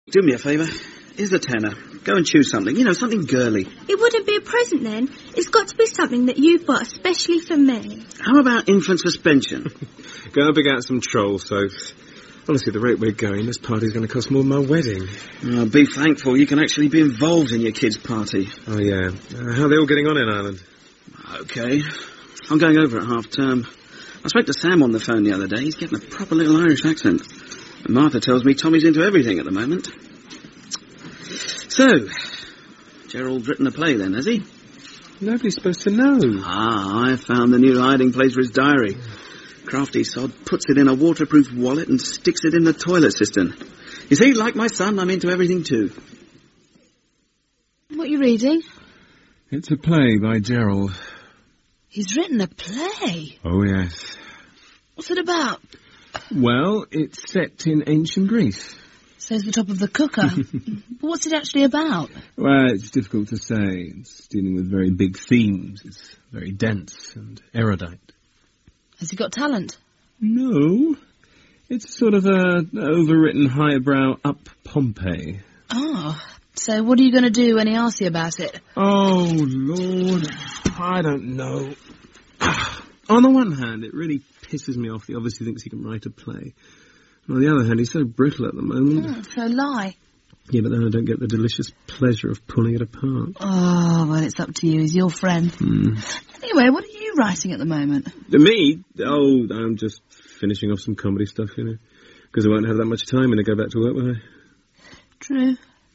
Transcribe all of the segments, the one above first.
Do me a favour. Here's a tenner. Go and choose something. You know, something girly. It wouldn't be a present then. It's got to be something that you've bought especially for me. How about infant suspension? Go and pick out some troll soaps. Honestly, the rate we're going, this party's going to cost more than my wedding. Oh, be thankful you can actually be involved in your kid's party. Oh, yeah. How are they all getting on in Ireland? OK. I'm going over at half-term. I spoke to Sam on the phone the other day. He's getting a proper little Irish accent. And Martha tells me Tommy's into everything at the moment. So, Gerald's written a play then, has he? Nobody's supposed to know. I found the new hiding place for his diary. Crafty sod puts it in a waterproof wallet and sticks it in the toilet cistern. You see, like my son, I'm into everything too. What are you reading? It's a play by Gerald. He's written a play? Oh, yes. What's it about? Well, it's set in ancient Greece. Says the top of the cooker. But what's it actually about? Well, it's difficult to say. It's dealing with very big themes. It's very dense and erudite. Has he got talent? No. It's sort of a overwritten highbrow up Pompeii. Oh, so what are you going to do when he asks you about it? Oh, Lord, I don't know. On the one hand, it really pisses me off. He obviously thinks he can write a play. On the other hand, he's so brittle at the moment. So lie. Yeah, but then I don't get the delicious pleasure of pulling it apart. Oh, well, it's up to you. He's your friend. Anyway, what are you writing at the moment? Me? Oh, I'm just finishing off some comedy stuff, you know. Because I won't have that much time when I go back to work, will I? True.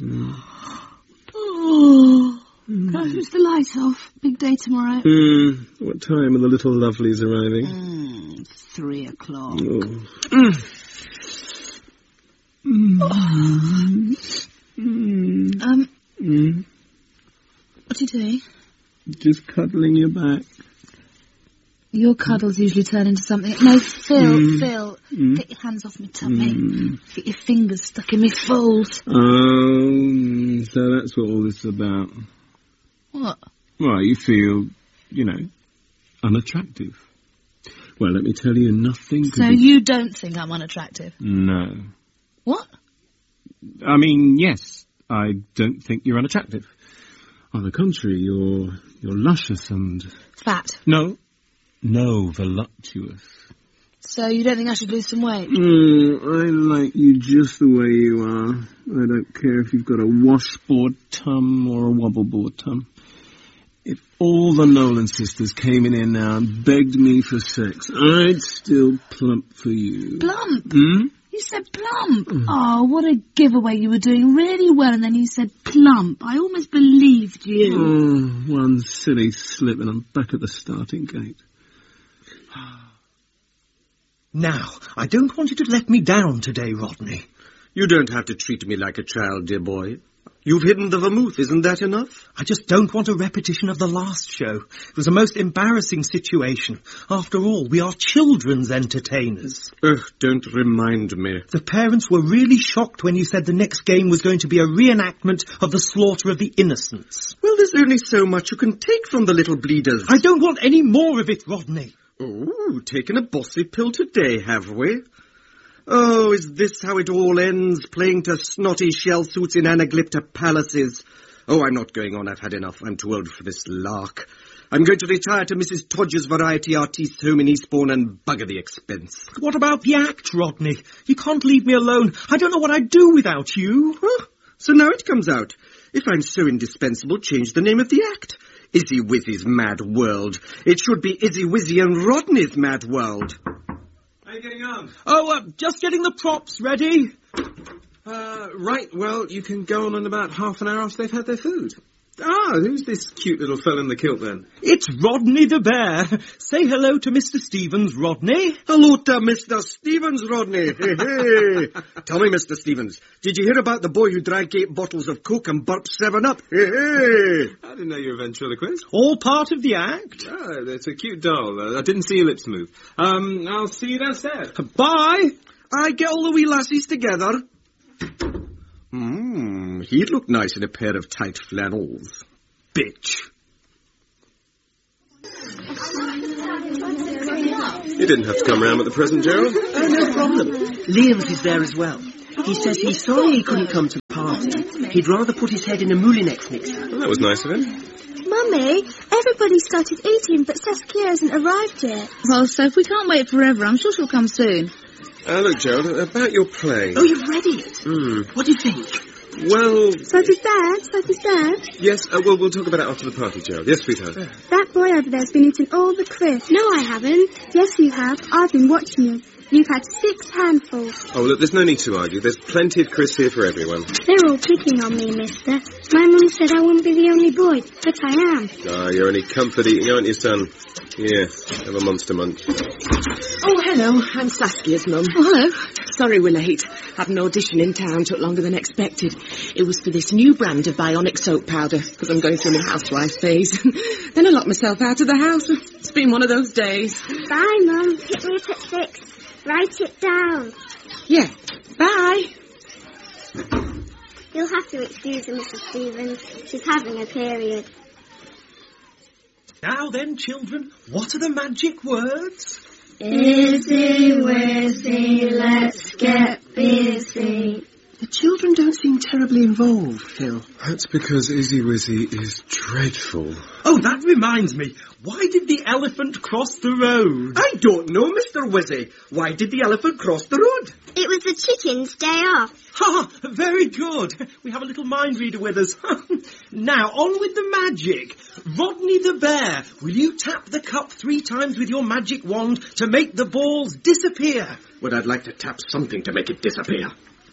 Oh, can I switch the lights off? Big day tomorrow. What time are the little lovelies arriving? 3 o'clock. What are you doing? Just cuddling your back. Your cuddles usually turn into something. No, Phil, get your hands off my tummy. Get your fingers stuck in my folds. Oh, so that's what all this is about. What? Well, you feel, you know, unattractive. Well, let me tell you, nothing could So you don't think I'm unattractive? No. What? I mean, yes, I don't think you're unattractive. On the contrary, you're luscious and... Fat? No, voluptuous. So you don't think I should lose some weight? I like you just the way you are. I don't care if you've got a washboard tum or a wobbleboard tum. If all the Nolan sisters came in here now and begged me for sex, I'd still plump for you. Plump? You said plump. Oh, what a giveaway. You were doing really well and then you said plump. I almost believed you. Oh, one silly slip and I'm back at the starting gate. Now, I don't want you to let me down today, Rodney. You don't have to treat me like a child, dear boy. You've hidden the vermouth, isn't that enough? I just don't want a repetition of the last show. It was a most embarrassing situation. After all, we are children's entertainers. Ugh, don't remind me. The parents were really shocked when you said the next game was going to be a reenactment of the slaughter of the innocents. Well, there's only so much you can take from the little bleeders. I don't want any more of it, Rodney. Oh, taken a bossy pill today, have we? Oh, is this how it all ends, playing to snotty shell suits in anaglypta palaces? Oh, I'm not going on, I've had enough. I'm too old for this lark. I'm going to retire to Mrs. Todger's Variety Artiste Home in Eastbourne and bugger the expense. What about the act, Rodney? You can't leave me alone. I don't know what I'd do without you. Huh? So now it comes out. If I'm so indispensable, change the name of the act. Izzy Wizzy's Mad World. It should be Izzy Wizzy and Rodney's Mad World. How are you getting on? Oh, just getting the props ready. Right, well, you can go on in about half an hour after they've had their food. Ah, who's this cute little fellow in the kilt then? It's Rodney the Bear. Say hello to Mr. Stevens, Rodney. Hello to Mr. Stevens, Rodney. Hey, hey. Tell me, Mr. Stevens, did you hear about the boy who drank 8 bottles of Coke and burped 7-Up? Hey, hey. I didn't know you were a ventriloquist. All part of the act. Oh, that's a cute doll. I didn't see your lips move. I'll see you downstairs. Bye. I get all the wee lassies together. He'd look nice in a pair of tight flannels. Bitch. You didn't have to come round with the present, Gerald. Oh, no problem. Liam's is there as well. He says he's sorry he couldn't come to the party. He'd rather put his head in a Moulinex mixer. Well, that was nice of him. Mummy, everybody started eating, but Saskia hasn't arrived yet. Well, Soph, we can't wait forever. I'm sure she'll come soon. Look, Gerald, about your play. Oh, you've read it? What do you think? Well... Sophie's Dad? Yes, well, we'll talk about it after the party, Gerald. Yes, sweetheart. That boy over there's been eating all the crisps. No, I haven't. Yes, you have. I've been watching you. You've had 6 handfuls. Oh, look, there's no need to argue. There's plenty of crisps here for everyone. They're all picking on me, mister. My mum said I wouldn't be the only boy, but I am. Ah, you're only comfort eating, aren't you, son? Here, have a monster munch. Oh, hello. I'm Saskia's mum. Oh, hello. Sorry we're late. Had an audition in town, took longer than expected. It was for this new brand of bionic soap powder, because I'm going through my housewife phase. Then I locked myself out of the house. It's been one of those days. Bye, Mum. Pick me up at 6. Write it down. Yeah. Bye. You'll have to excuse her, Mrs. Stevens. She's having a period. Now then, children, what are the magic words? Izzy, Wizzy, let's get busy. The children don't seem terribly involved, Phil. That's because Izzy Wizzy is dreadful. Oh, that reminds me. Why did the elephant cross the road? I don't know, Mr. Wizzy. Why did the elephant cross the road? It was the chicken's day off. Ha! Very good. We have a little mind reader with us. Now, on with the magic. Rodney the bear, will you tap the cup 3 times with your magic wand to make the balls disappear? Well, I'd like to tap something to make it disappear.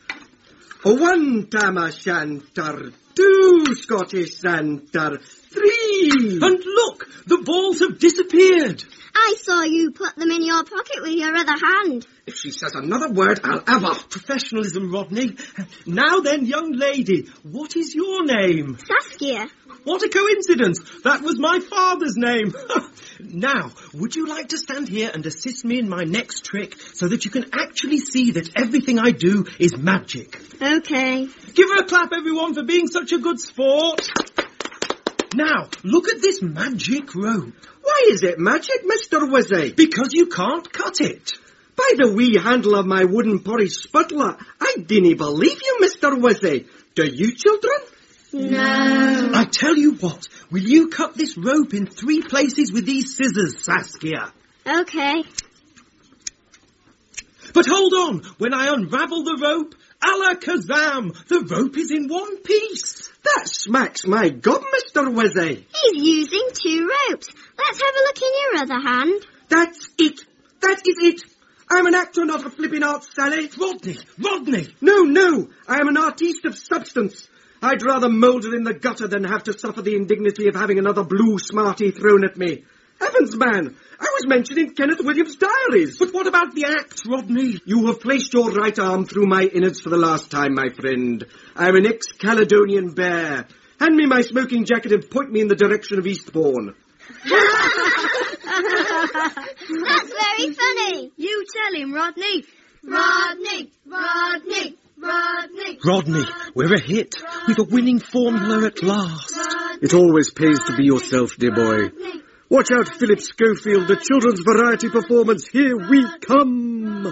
1 tam a shanter, 2 Scottish santer, 3... And look, the balls have disappeared. I saw you put them in your pocket with your other hand. If she says another word, I'll have her. Professionalism, Rodney. Now then, young lady, what is your name? Saskia. What a coincidence! That was my father's name. Now, would you like to stand here and assist me in my next trick so that you can actually see that everything I do is magic? Okay. Give her a clap, everyone, for being such a good sport. Now, look at this magic rope. Why is it magic, Mr. Wizzy? Because you can't cut it. By the wee handle of my wooden porridge sputler, I didn't believe you, Mr. Wizzy. Do you, children? No. I tell you what, will you cut this rope in 3 places with these scissors, Saskia? Okay. But hold on, when I unravel the rope, alakazam, the rope is in 1 piece. That smacks my gob, Mr. Wizzy. He's using 2 ropes. Let's have a look in your other hand. That's it. That is it. I'm an actor, not a flipping art, Sally. Rodney! No, I am an artiste of substance. I'd rather moulder in the gutter than have to suffer the indignity of having another blue smartie thrown at me. Heavens, man, I was mentioned in Kenneth Williams' diaries. But what about the act, Rodney? You have placed your right arm through my innards for the last time, my friend. I'm an ex-Caledonian bear. Hand me my smoking jacket and point me in the direction of Eastbourne. That's very funny. You tell him, Rodney. Rodney. Rodney, we're a hit. We've a winning formula at last. It always pays to be yourself, dear boy. Watch out, Philip Schofield, the children's variety performance. Here we come.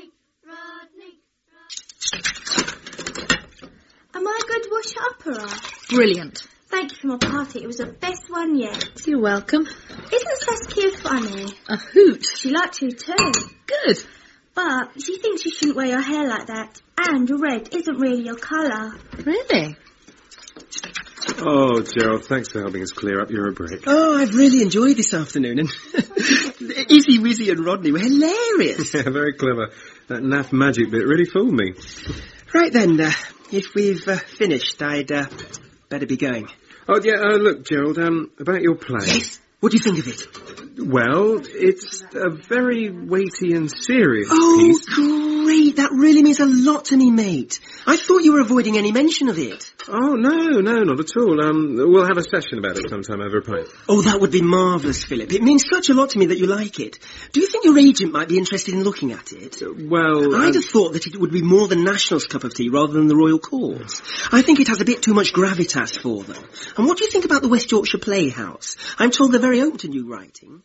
Am I going to wash opera? Brilliant. Thank you for my party. It was the best one yet. You're welcome. Isn't Saskia funny? A hoot. She liked you too. Good. But she thinks you shouldn't wear your hair like that. And red isn't really your colour. Really? Oh, Gerald, thanks for helping us clear up. You're a brick. Oh, I've really enjoyed this afternoon, and Izzy, Wizzy and Rodney were hilarious. Yeah, very clever. That naff magic bit really fooled me. Right then, if we've finished, I'd better be going. Oh, yeah, look, Gerald, about your play. Yes? What do you think of it? Well, it's a very weighty and serious Oh, piece. great. That really means a lot to me, mate. I thought you were avoiding any mention of it. Oh, no, not at all. We'll have a session about it sometime over a pint. Oh, that would be marvellous, Philip. It means such a lot to me that you like it. Do you think your agent might be interested in looking at it? Well, I'd have thought that it would be more the National's cup of tea rather than the Royal Courts. I think it has a bit too much gravitas for them. And what do you think about the West Yorkshire Playhouse? I'm told they're very open to new writing.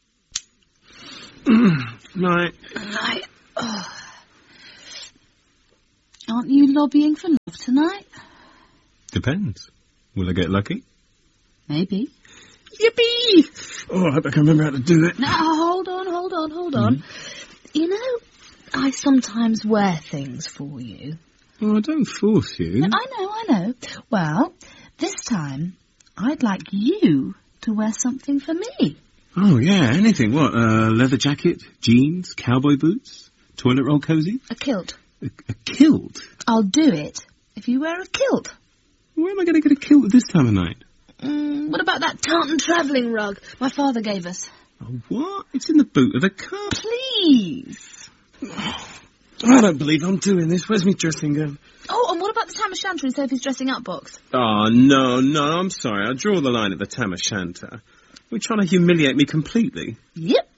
Night. Right. Oh. Aren't you lobbying for love tonight? Depends. Will I get lucky? Maybe. Yippee! Oh, I hope I can remember how to do it. Now, hold on. You know, I sometimes wear things for you. Oh, I don't force you. I know. Well, this time, I'd like you to wear something for me. Oh, yeah, anything. What, leather jacket, jeans, cowboy boots, toilet roll cozy? A kilt. A kilt? I'll do it if you wear a kilt. Where am I going to get a kilt at this time of night? What about that tartan travelling rug my father gave us? Oh, what? It's in the boot of the car. Please. I don't believe I'm doing this. Where's my dressing gown? Oh, and what about the tam o' shanter in Sophie's dressing up box? Oh, no, I'm sorry. I draw the line at the tam o' shanter. You're trying to humiliate me completely. Yep.